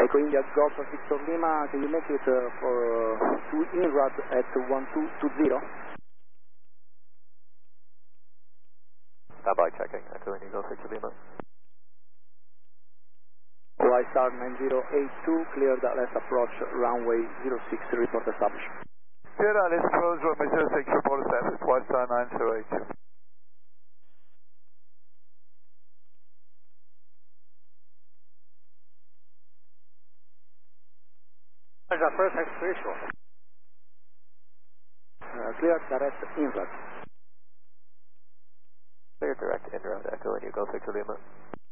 Echo India Golf Victor Lima, can you make it for to INRAD at 1220? Standby checking, Echo India Golf Victor Lima. YSR 9082, cleared let's approach runway 06, report established. Cleared let's approach runway 06, report established, YSR 9082. There's a first expression. Clear direct INRAD. Clear direct INRAD, Echo India Golf Victor Lima.